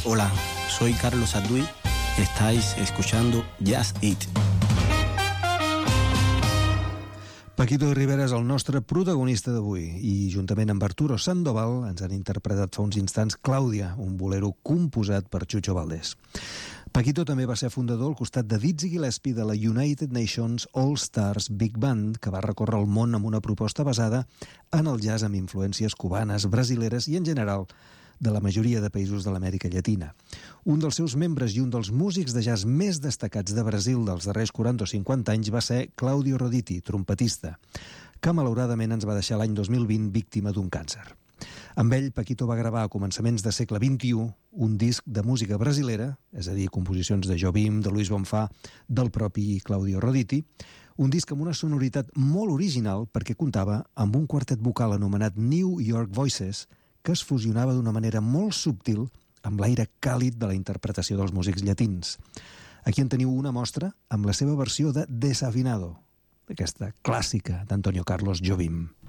Hola, soy Carlos Arduy. Estáis escuchando Jazz It. Paquito Rivera és el nostre protagonista d'avui i juntament amb Arturo Sandoval ens han interpretat fa uns instants Clàudia, un bolero composat per Chucho Valdés. Paquito també va ser fundador al costat de Dizzy Gillespie de la United Nations All Stars Big Band, que va recórrer el món amb una proposta basada en el jazz amb influències cubanes, brasileres i en general de la majoria de països de l'Amèrica Llatina. Un dels seus membres i un dels músics de jazz més destacats de Brasil dels darrers 40 o 50 anys va ser Claudio Roditi, trompetista, que malauradament ens va deixar l'any 2020 víctima d'un càncer. Amb ell, Paquito va gravar a començaments de segle XXI un disc de música brasilera, és a dir, composicions de Jobim, de Luis Bonfà, del propi Claudio Roditi, un disc amb una sonoritat molt original perquè comptava amb un quartet vocal anomenat New York Voices, que es fusionava d'una manera molt subtil amb l'aire càlid de la interpretació dels músics llatins. Aquí en teniu una mostra amb la seva versió de Desafinado, d'aquesta clàssica d'Antonio Carlos Jobim.